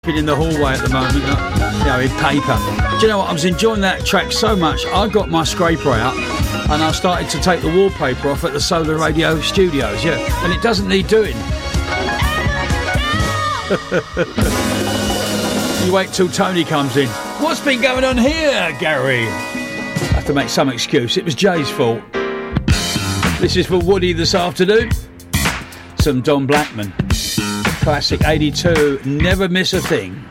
in the hallway at the moment, in paper. Do you know what? I was enjoying that track so much, I got my scraper out and I started to take the wallpaper off at the Solar Radio Studios, and it doesn't need doing. You wait till Tony comes in. What's been going on here, Gary? I have to make some excuse. It was Jay's fault. This is for Woody this afternoon. Some Don Blackman. Classic 82, Never Miss a Thing.